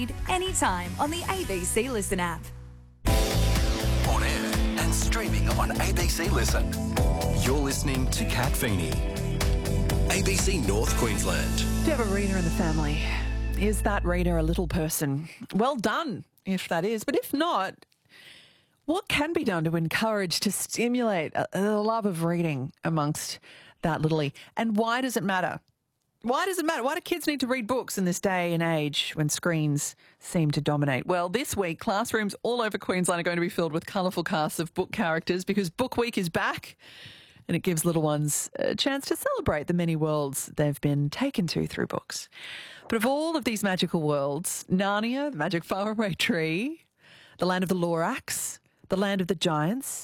anytime on the ABC Listen app. On air and streaming on ABC Listen. You're listening to Kat Feeney. ABC North Queensland. Do you have a reader in the family? Is that reader a little person? Well done, if that is. But if not, what can be done to encourage, to stimulate the love of reading amongst that littlie? And why does it matter? Why does it matter? Why do kids need to read books in this day and age when screens seem to dominate? Well, this week, classrooms all over Queensland are going to be filled with colourful casts of book characters because Book Week is back and it gives little ones a chance to celebrate the many worlds they've been taken to through books. But of all of these magical worlds, Narnia, the magic faraway tree, the land of the Lorax, the land of the giants,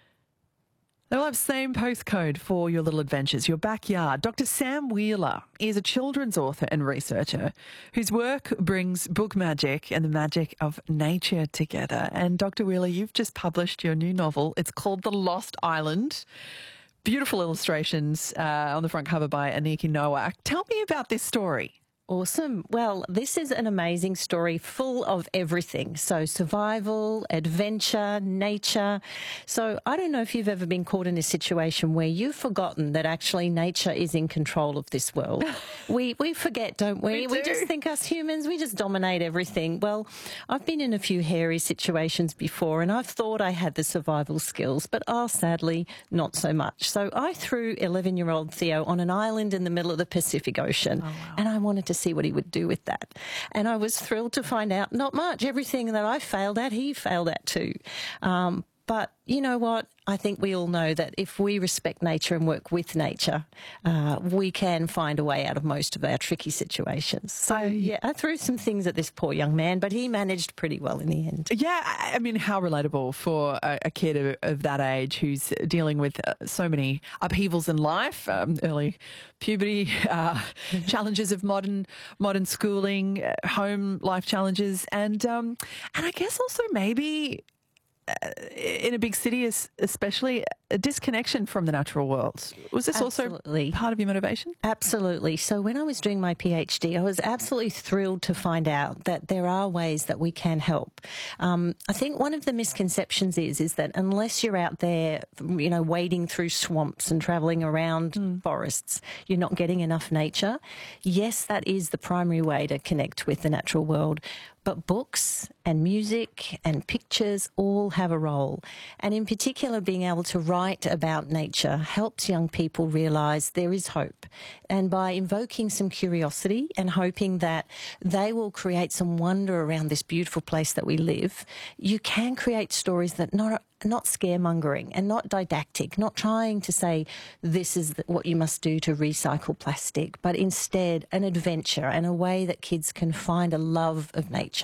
they'll have the same postcode for your little adventures, your backyard. Dr. Sam Wheeler is a children's author and researcher whose work brings book magic and the magic of nature together. And Dr. Wheeler, you've just published your new novel. It's called The Lost Island. Beautiful illustrations on the front cover by Aniki Nowak. Tell me about this story. Awesome. Well, this is an amazing story full of everything. So survival, adventure, nature. So I don't know if you've ever been caught in a situation where you've forgotten that actually nature is in control of this world. We forget, don't we? We just think us humans, we just dominate everything. Well, I've been in a few hairy situations before and I've thought I had the survival skills, but sadly, not so much. So I threw 11-year-old Theo on an island in the middle of the Pacific Ocean and I wanted to see what he would do with that. And I was thrilled to find out not much. Everything that I failed at, he failed at too. But you know what? I think we all know that if we respect nature and work with nature, we can find a way out of most of our tricky situations. So, yeah, I threw some things at this poor young man, but he managed pretty well in the end. Yeah, I mean, how relatable for a kid of that age who's dealing with so many upheavals in life, early puberty, challenges of modern schooling, home life challenges, and I guess also maybe in a big city, especially a disconnection from the natural world. Was this also part of your motivation? Absolutely. So when I was doing my PhD, I was absolutely thrilled to find out that there are ways that we can help. I think one of the misconceptions is that unless you're out there, wading through swamps and travelling around forests, you're not getting enough nature. Yes, that is the primary way to connect with the natural world. But books and music and pictures all have a role. And in particular, being able to write about nature helps young people realise there is hope. And by invoking some curiosity and hoping that they will create some wonder around this beautiful place that we live, you can create stories that not scaremongering and not didactic, not trying to say this is what you must do to recycle plastic, but instead an adventure and a way that kids can find a love of nature.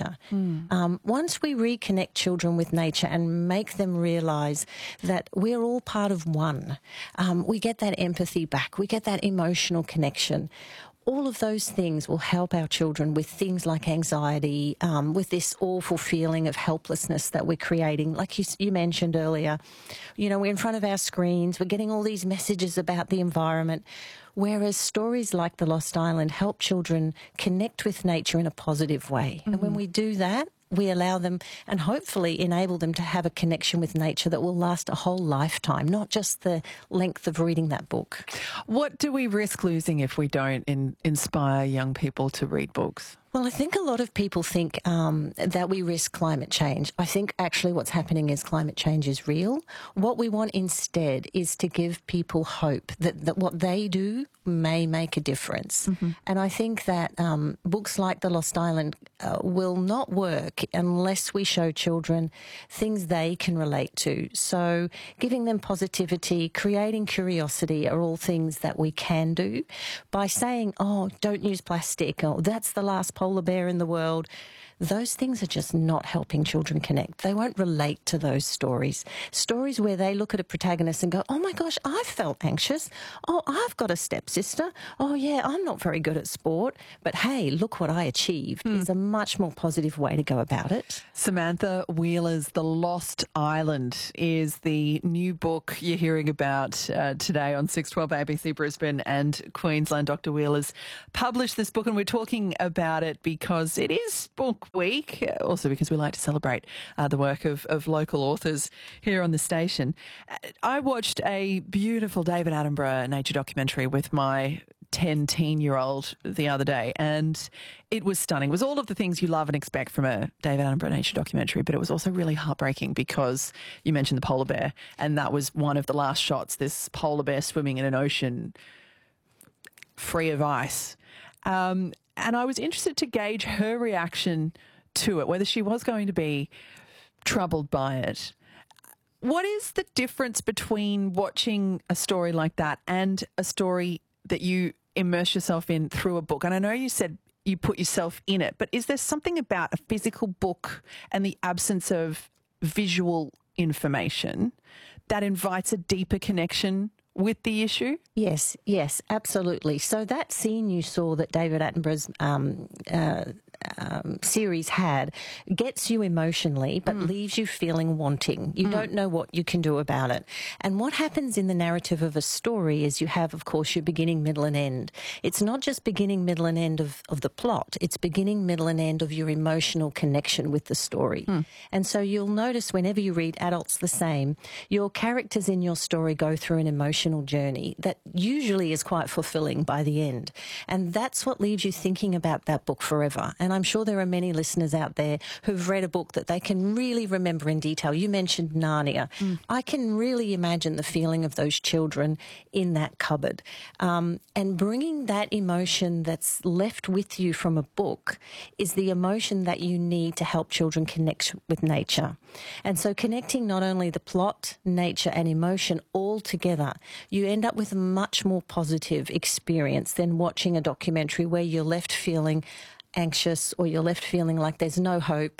Once we reconnect children with nature and make them realise that we're all part of one, we get that empathy back, we get that emotional connection. All of those things will help our children with things like anxiety, with this awful feeling of helplessness that we're creating. Like you mentioned earlier, we're in front of our screens, we're getting all these messages about the environment, whereas stories like The Lost Island help children connect with nature in a positive way. And when we do that, we allow them and hopefully enable them to have a connection with nature that will last a whole lifetime, not just the length of reading that book. What do we risk losing if we don't inspire young people to read books? Well, I think a lot of people think that we risk climate change. I think actually what's happening is climate change is real. What we want instead is to give people hope that what they do may make a difference. And I think that books like The Lost Island will not work unless we show children things they can relate to. So giving them positivity, creating curiosity are all things that we can do. By saying, don't use plastic, or that's the last polar bear in the world, those things are just not helping children connect. They won't relate to those stories. Stories where they look at a protagonist and go, oh my gosh, I felt anxious. Oh, I've got a stepsister. Oh yeah, I'm not very good at sport. But hey, look what I achieved is a much more positive way to go about it. Samantha Wheeler's The Lost Island is the new book you're hearing about today on 612 ABC Brisbane and Queensland. Dr. Wheeler's published this book and we're talking about it because it is Book Book Week, also because we like to celebrate the work of local authors here on the station. I watched a beautiful David Attenborough nature documentary with my 10-teen-year-old the other day, and it was stunning. It was all of the things you love and expect from a David Attenborough nature documentary, but it was also really heartbreaking because you mentioned the polar bear, and that was one of the last shots, this polar bear swimming in an ocean free of ice. And I was interested to gauge her reaction to it, whether she was going to be troubled by it. What is the difference between watching a story like that and a story that you immerse yourself in through a book? And I know you said you put yourself in it, but is there something about a physical book and the absence of visual information that invites a deeper connection with the issue? Yes, absolutely. So that scene you saw that David Attenborough's series had gets you emotionally, but leaves you feeling wanting. You don't know what you can do about it. And what happens in the narrative of a story is you have, of course, your beginning, middle and end. It's not just beginning, middle and end of the plot. It's beginning, middle and end of your emotional connection with the story. And so you'll notice whenever you read Adults the Same, your characters in your story go through an emotional journey that usually is quite fulfilling by the end. And that's what leaves you thinking about that book forever. And I'm sure there are many listeners out there who've read a book that they can really remember in detail. You mentioned Narnia. I can really imagine the feeling of those children in that cupboard. And bringing that emotion that's left with you from a book is the emotion that you need to help children connect with nature. And so connecting not only the plot, nature and emotion all together, you end up with a much more positive experience than watching a documentary where you're left feeling anxious or you're left feeling like there's no hope.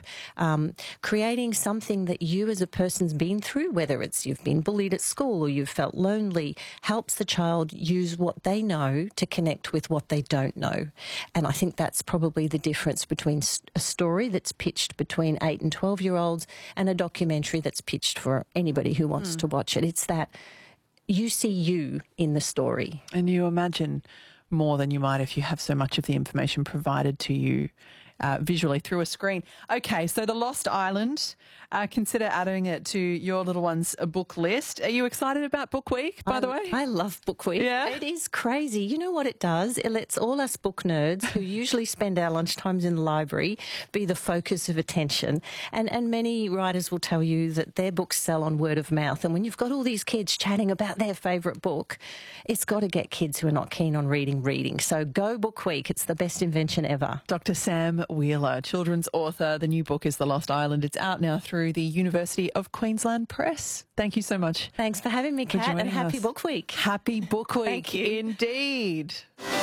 Creating something that you as a person's been through, whether it's you've been bullied at school or you've felt lonely, helps the child use what they know to connect with what they don't know. And I think that's probably the difference between a story that's pitched between 8 and 12-year-olds and a documentary that's pitched for anybody who wants to watch it. It's that you see you in the story. And you imagine more than you might if you have so much of the information provided to you visually through a screen. Okay, so The Lost Island, consider adding it to your little one's book list. Are you excited about Book Week, by the way? I love Book Week. Yeah. It is crazy. You know what it does? It lets all us book nerds who usually spend our lunchtimes in the library be the focus of attention. And many writers will tell you that their books sell on word of mouth. And when you've got all these kids chatting about their favourite book, it's got to get kids who are not keen on reading. So go Book Week. It's the best invention ever. Dr. Sam Wheeler, children's author. The new book is The Lost Island. It's out now through the University of Queensland Press. Thank you so much. Thanks for having me, Kat, and happy Book Week. Happy Book Week. Thank you. Indeed.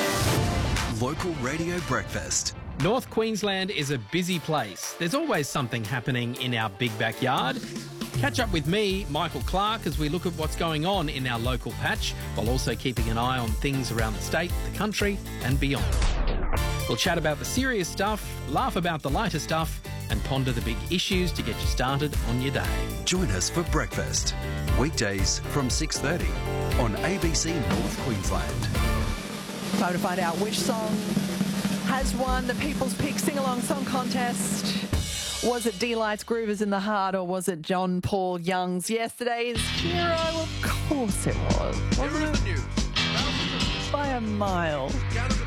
Local Radio Breakfast. North Queensland is a busy place. There's always something happening in our big backyard. Catch up with me, Michael Clark, as we look at what's going on in our local patch, while also keeping an eye on things around the state, the country and beyond. We'll chat about the serious stuff, laugh about the lighter stuff and ponder the big issues to get you started on your day. Join us for breakfast. Weekdays from 6:30 on ABC North Queensland. Time to find out which song has won the People's Pick Sing-Along Song Contest. Was it Delight's Groovers in the Heart or was it John Paul Young's Yesterday's Hero? Of course it was. Wasn't it? By a mile.